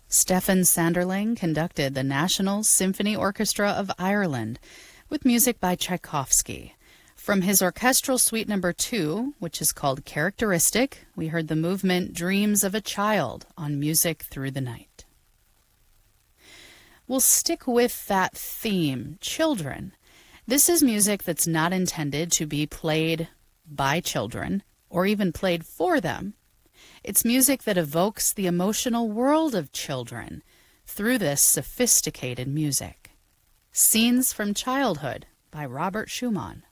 Stefan Sanderling conducted the National Symphony Orchestra of Ireland with music by Tchaikovsky. From his orchestral suite number 2, which is called Characteristic, we heard the movement Dreams of a Child on Music Through the Night. We'll stick with that theme, children. This is music that's not intended to be played by children or even played for them. It's music that evokes the emotional world of children through this sophisticated music. Scenes from Childhood by Robert Schumann.